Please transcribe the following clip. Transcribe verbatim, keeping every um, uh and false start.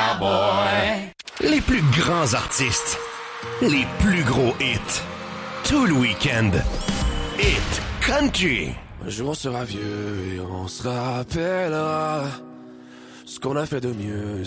cowboy. Les plus grands artistes, les plus gros hits, tout le week-end. Hit Country. Un jour on sera vieux et on se rappellera ce qu'on a fait de mieux.